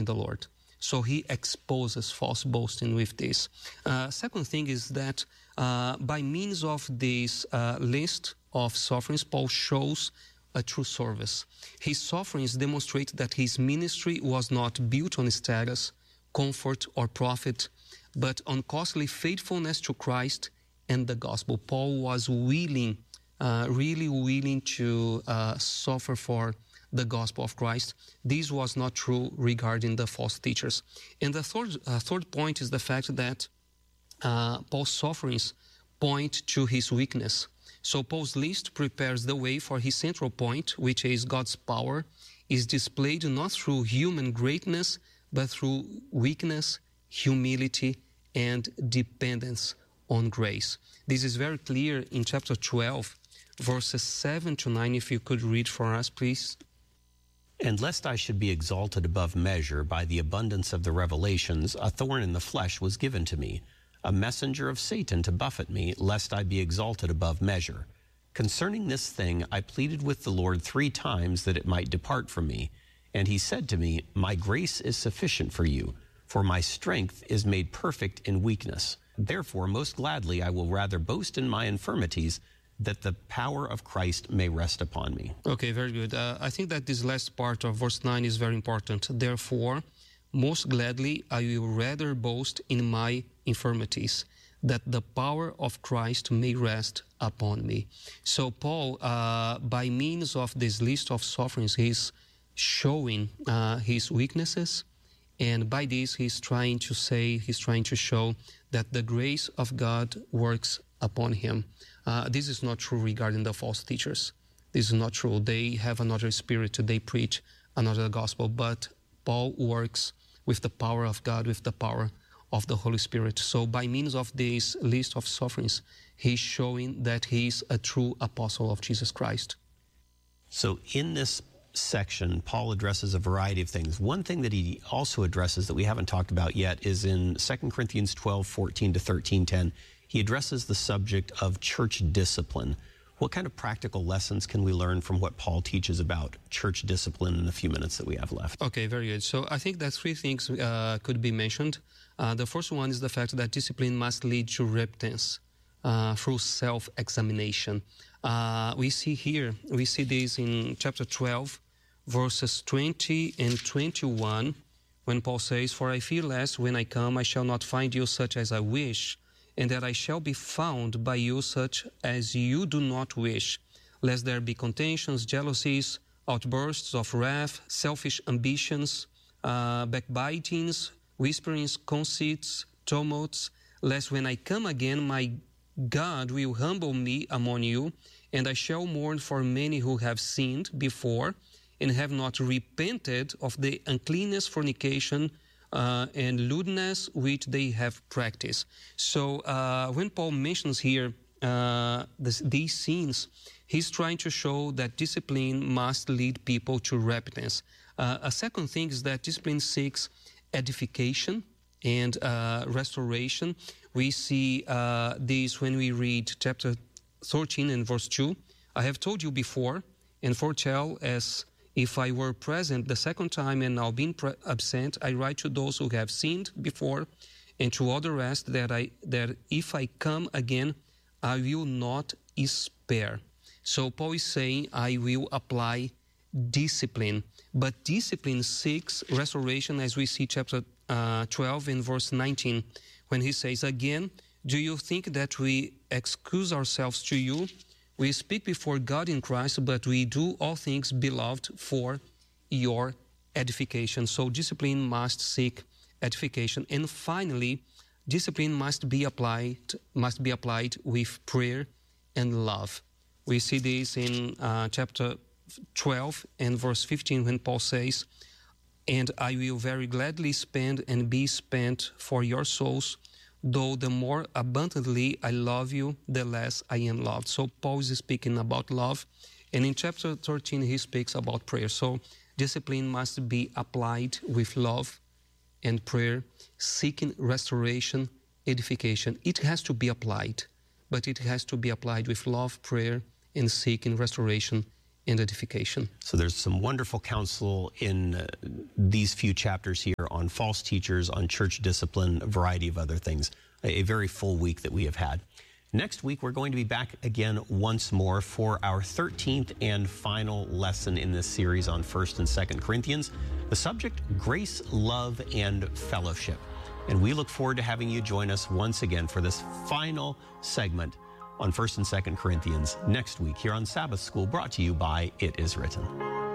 the Lord. So he exposes false boasting with this. Second thing is that by means of this list of sufferings, Paul shows a true service. His sufferings demonstrate that his ministry was not built on status, comfort, or profit, but on costly faithfulness to Christ and the gospel. Paul was willing, really willing to suffer for the gospel of Christ. This was not true regarding the false teachers. And the third point is the fact that Paul's sufferings point to his weakness. So Paul's list prepares the way for his central point, which is God's power is displayed not through human greatness, but through weakness, humility, and dependence on grace. This is very clear in chapter 12, verses 7 to 9. If you could read for us, please. And lest I should be exalted above measure by the abundance of the revelations, a thorn in the flesh was given to me, a messenger of Satan to buffet me, lest I be exalted above measure. Concerning this thing I pleaded with the Lord 3 times that it might depart from me. And he said to me, My grace is sufficient for you, for my strength is made perfect in weakness. Therefore, most gladly I will rather boast in my infirmities, that the power of Christ may rest upon me. Okay, very good. I think that this last part of verse 9 is very important. Therefore, most gladly I will rather boast in my infirmities, that the power of Christ may rest upon me. So Paul, by means of this list of sufferings, he's showing his weaknesses, and by this he's trying to show that the grace of God works upon him. This is not true regarding the false teachers. This is not true. They have another spirit. They preach another gospel. But Paul works with the power of God, with the power of the Holy Spirit. So by means of this list of sufferings, he's showing that he's a true apostle of Jesus Christ. So in this section, Paul addresses a variety of things. One thing that he also addresses that we haven't talked about yet is in 2 Corinthians 12:14 to 13:10. He addresses the subject of church discipline. What kind of practical lessons can we learn from what Paul teaches about church discipline in the few minutes that we have left? Okay, very good. So I think that 3 things could be mentioned. The first one is the fact that discipline must lead to repentance through self-examination. We see this in chapter 12, verses 20 and 21, when Paul says, For I fear lest when I come I shall not find you such as I wish, and that I shall be found by you such as you do not wish, lest there be contentions, jealousies, outbursts of wrath, selfish ambitions, backbitings, whisperings, conceits, tumults, lest when I come again my God will humble me among you, and I shall mourn for many who have sinned before and have not repented of the uncleanness, fornication, and lewdness which they have practiced. So when Paul mentions here these sins, he's trying to show that discipline must lead people to repentance. A second thing is that discipline seeks edification and restoration. We see this when we read chapter 13 and verse 2. I have told you before and foretell as if I were present the second time and now being absent, I write to those who have sinned before and to all the rest that if I come again, I will not spare. So Paul is saying, I will apply discipline. But discipline seeks restoration, as we see chapter 12 and verse 19, when he says, Again, do you think that we excuse ourselves to you? We speak before God in Christ, but we do all things, beloved, for your edification. So discipline must seek edification. And finally, discipline must be applied with prayer and love. We see this in chapter 12 and verse 15 when Paul says, And I will very gladly spend and be spent for your souls, though the more abundantly I love you, the less I am loved. So Paul is speaking about love. And in chapter 13, he speaks about prayer. So discipline must be applied with love and prayer, seeking restoration, edification. It has to be applied, but it has to be applied with love, prayer, and seeking restoration, and edification. So there's some wonderful counsel in these few chapters here on false teachers, on church discipline, a variety of other things. A very full week that we have had. Next week, we're going to be back again once more for our 13th and final lesson in this series on 1st and 2nd Corinthians. The subject, grace, love, and fellowship. And we look forward to having you join us once again for this final segment on 1st and 2nd Corinthians next week here on Sabbath School, brought to you by It Is Written.